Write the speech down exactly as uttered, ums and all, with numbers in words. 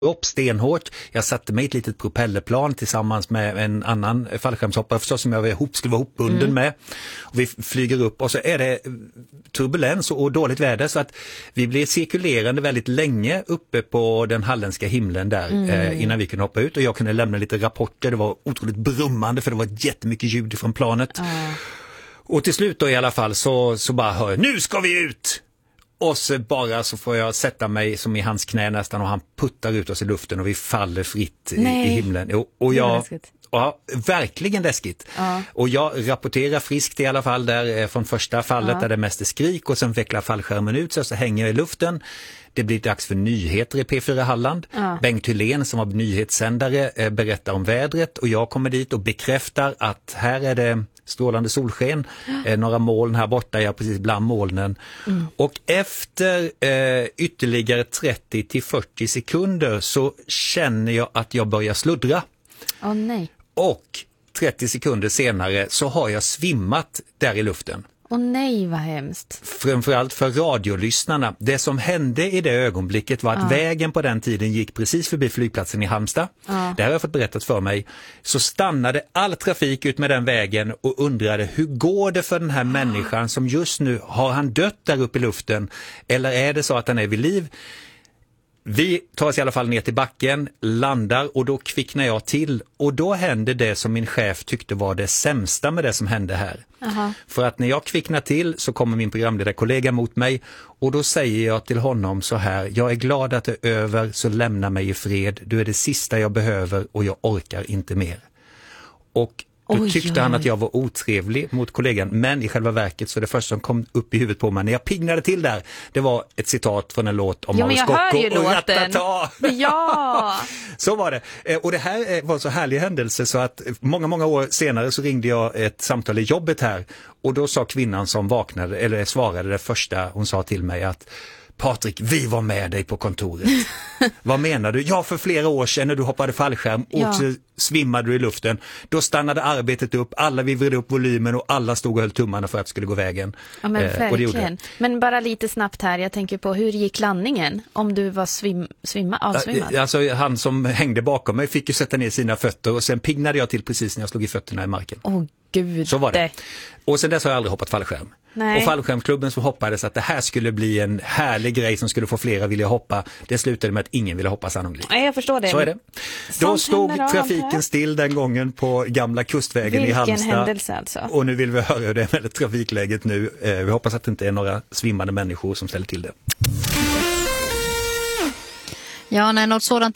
upp stenhårt. Jag satte mig i ett litet propellerplan tillsammans med en annan fallskärmshoppare förstås som jag var ihop, skulle vara ihopbunden mm. med. Och vi flyger upp och så är det turbulens och dåligt väder så att vi blir cirkulerande väldigt länge uppe på den halländska himlen där mm. eh, innan vi kunde hoppa ut och jag kunde lämna lite rapporter. Det var otroligt brummande för det var jättemycket ljud från planet. Mm. Och till slut då i alla fall så, så bara hör jag, nu ska vi ut! Och så bara så får jag sätta mig som i hans knä nästan och han puttar ut oss i luften och vi faller fritt i, i himlen. Och, och jag, ja, verkligen läskigt. Ja. Och jag rapporterar friskt i alla fall där från första fallet ja. där det mest är skrik och sen vecklar fallskärmen ut så, så hänger jag i luften. Det blir dags för nyheter i P fyra Halland. Ja. Bengt Hylén som var nyhetssändare berättar om vädret och jag kommer dit och bekräftar att här är det strålande solsken, eh, några moln här borta, jag är precis bland molnen. Mm. Och efter eh, ytterligare trettio till fyrtio sekunder så känner jag att jag börjar sluddra. Åh nej. Och trettio sekunder senare så har jag svimmat där i luften. Åh nej, vad hemskt. Framförallt för radiolyssnarna. Det som hände i det ögonblicket var att ja. vägen på den tiden gick precis förbi flygplatsen i Halmstad. Ja. Det har jag fått berättat för mig. Så stannade all trafik ut med den vägen och undrade hur går det för den här människan som just nu, har han dött där uppe i luften? Eller är det så att han är vid liv? Vi tar oss i alla fall ner till backen, landar och då kvicknar jag till. Och då händer det som min chef tyckte var det sämsta med det som hände här. Aha. För att när jag kvicknar till så kommer min programledarkollega mot mig och då säger jag till honom så här: jag är glad att det är över, så lämna mig i fred. Du är det sista jag behöver och jag orkar inte mer. Och då oj, tyckte oj. han att jag var otrevlig mot kollegan, men i själva verket så det första som kom upp i huvudet på mig när jag pignade till där, det var ett citat från en låt om Mauro Scocco och Ratata. Ja. Så var det. Och det här var så härlig händelse så att många, många år senare så ringde jag ett samtal i jobbet här och då sa kvinnan som vaknade, eller svarade det första hon sa till mig att Patrik, vi var med dig på kontoret. Vad menar du? Ja, för flera år sedan när du hoppade fallskärm och ja. så svimmade du i luften. Då stannade arbetet upp, alla vi vred upp volymen och alla stod och höll tummarna för att det skulle gå vägen. Ja, men eh, och det gjorde. Men bara lite snabbt här, jag tänker på hur gick landningen om du var svim, svimma, avsvimmad? Alltså han som hängde bakom mig fick ju sätta ner sina fötter och sen pignade jag till precis när jag slog i fötterna i marken. Åh gud. Så var det. Och sen dess har jag aldrig hoppat fallskärm. Nej. Och fallskärmsklubben så hoppades att det här skulle bli en härlig grej som skulle få flera vilja hoppa. Det slutade med att ingen ville hoppa sannolikt. Nej, jag förstår det. Så är det. Då stod trafiken still den gången på gamla kustvägen Vilken i Halmstad. Vilken händelse alltså. Och nu vill vi höra hur det är med trafikläget nu. Vi hoppas att det inte är några svimmande människor som ställer till det. Ja, när något sådant